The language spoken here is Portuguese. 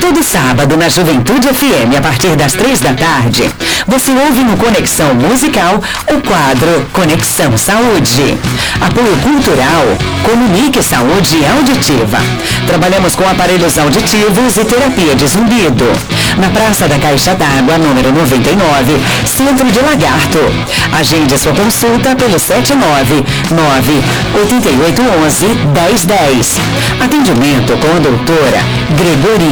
Todo sábado na Juventude FM, a partir das 3 da tarde, você ouve no Conexão Musical o quadro Conexão Saúde. Apoio cultural, Comunique Saúde Auditiva. Trabalhamos com aparelhos auditivos e terapia de zumbido. Na Praça da Caixa d'Água, número 99, Centro de Lagarto. Agende sua consulta pelo 799-8811-1010. Atendimento com a doutora Gregori.